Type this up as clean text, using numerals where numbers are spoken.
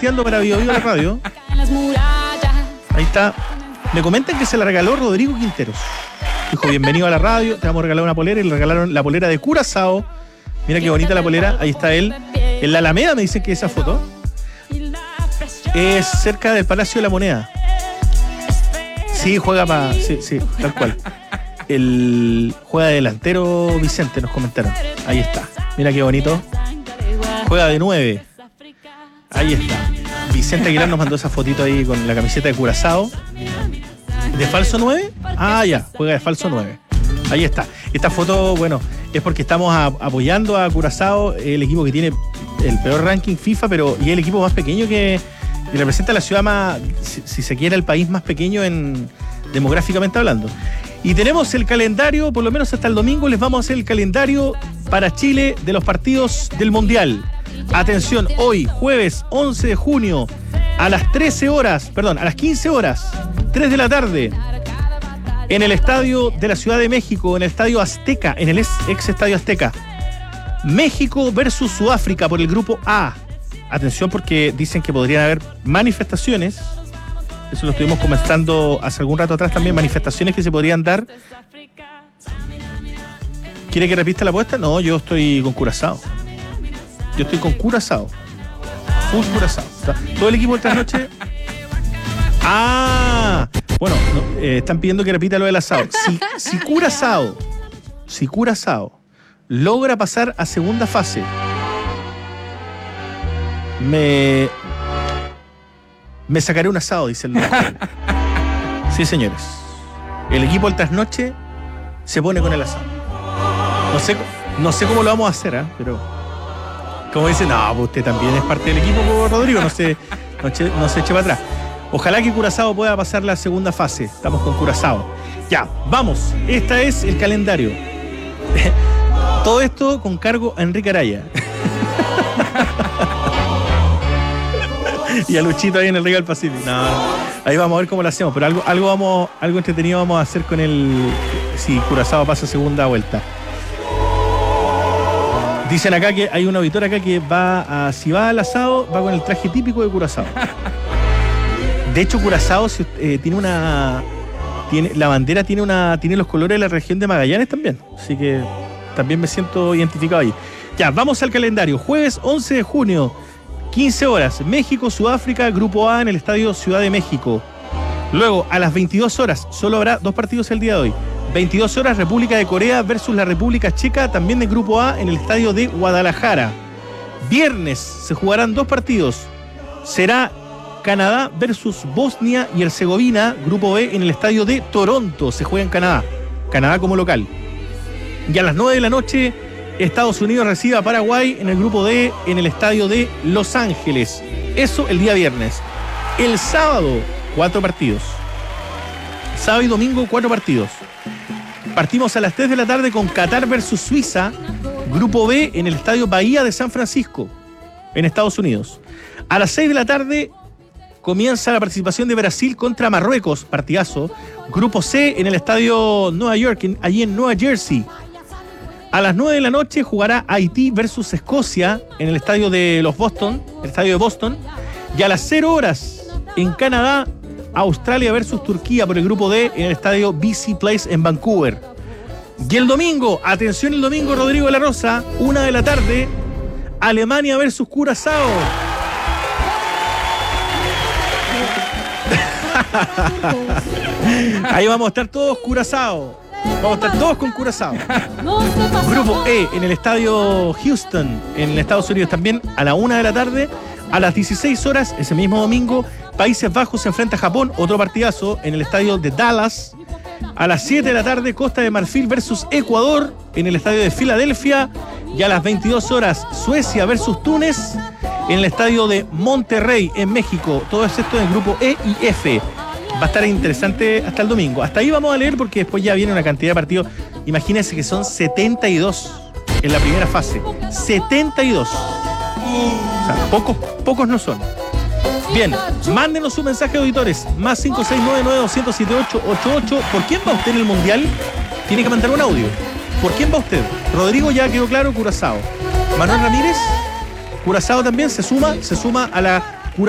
reporteando para Bio Bio la radio. Ahí está. Me comentan que se la regaló Rodrigo Quinteros. Dijo, bienvenido a la radio, te vamos a regalar una polera, y le regalaron la polera de Curazao. Mira qué bonita la polera, ahí está él. En la Alameda me dicen que esa foto es cerca del Palacio de la Moneda. Sí, juega para... Sí, tal cual. Juega de delantero Vicente, nos comentaron. Ahí está, mira qué bonito. Juega de 9. Ahí está. Vicente Aguilar nos mandó esa fotito ahí con la camiseta de Curazao. ¿De falso 9? Ah, ya, juega de falso 9. Ahí está. Esta foto, bueno, es porque estamos apoyando a Curazao, el equipo que tiene el peor ranking FIFA, pero y el equipo más pequeño que representa la ciudad más, si se quiere, el país más pequeño demográficamente hablando. Y tenemos el calendario, por lo menos hasta el domingo, les vamos a hacer el calendario para Chile de los partidos del Mundial. Atención, hoy, jueves 11 de junio, a las 15 horas, 3 de la tarde, en el estadio de la Ciudad de México, en el Estadio Azteca, en el ex Estadio Azteca. México versus Sudáfrica por el grupo A. Atención porque dicen que podrían haber manifestaciones. Eso lo estuvimos comentando hace algún rato atrás también, manifestaciones que se podrían dar. ¿Quiere que repita la apuesta? No, yo estoy con Curazao. Yo estoy con Curazao. Full Curazao. Todo el equipo de trasnoche. Bueno, están pidiendo que repita lo del asado. Si Curazao logra pasar a segunda fase, me sacaré un asado, dice el local. Sí, señores. El equipo del trasnoche se pone con el asado. No sé cómo lo vamos a hacer, pero como dice, no, usted también es parte del equipo, Rodrigo, no se eche para atrás. Ojalá que Curazao pueda pasar la segunda fase. Estamos con Curazao. Ya, vamos. Este es el calendario. Todo esto con cargo a Enrique Araya. Y a Luchito ahí en el Río del Pacífico. No, ahí vamos a ver cómo lo hacemos. Pero algo entretenido vamos a hacer con si Curazao pasa segunda vuelta. Dicen acá que hay un auditor acá que si va al asado, va con el traje típico de Curazao. De hecho, Curazao la bandera tiene los colores de la región de Magallanes también. Así que también me siento identificado ahí. Ya, vamos al calendario. Jueves 11 de junio, 15 horas. México, Sudáfrica, Grupo A en el Estadio Ciudad de México. Luego, a las 22 horas, solo habrá 2 partidos el día de hoy. 22 horas, República de Corea versus la República Checa, también de Grupo A en el Estadio de Guadalajara. Viernes se jugarán 2 partidos. Será Canadá versus Bosnia y Herzegovina, Grupo B, en el estadio de Toronto. Se juega en Canadá como local. Y a las 9 de la noche, Estados Unidos recibe a Paraguay en el Grupo D, en el estadio de Los Ángeles. Eso el día viernes. El sábado, 4 partidos. Sábado y domingo, 4 partidos. Partimos a las 3 de la tarde con Qatar versus Suiza, Grupo B, en el estadio Bahía de San Francisco, en Estados Unidos. A las 6 de la tarde comienza la participación de Brasil contra Marruecos, partidazo. Grupo C en el estadio Nueva York, allí en Nueva Jersey. A las 9 de la noche jugará Haití versus Escocia en el estadio de Boston. Y a las 0 horas en Canadá, Australia versus Turquía por el Grupo D en el estadio BC Place en Vancouver. Y el domingo, atención el domingo, Rodrigo de la Rosa, 1 de la tarde, Alemania versus Curazao. Ahí vamos a estar todos Curazao. Vamos a estar todos con Curazao. Grupo E en el estadio Houston, en Estados Unidos, también a la 1 de la tarde. A las 16 horas, ese mismo domingo, Países Bajos se enfrenta a Japón, otro partidazo en el estadio de Dallas. A las 7 de la tarde, Costa de Marfil versus Ecuador en el estadio de Filadelfia. Y a las 22 horas, Suecia versus Túnez en el estadio de Monterrey, en México. Todo esto en el grupo E y F. Va a estar interesante hasta el domingo. Hasta ahí vamos a leer porque después ya viene una cantidad de partidos. Imagínense que son 72 en la primera fase. 72. O sea, pocos no son. Bien, mándenos su mensaje, auditores. Más 569-9200-7888. ¿Por quién va usted en el Mundial? Tiene que mandar un audio. ¿Por quién va usted? Rodrigo ya quedó claro, Curazao. Manuel Ramírez, Curazao también se suma a la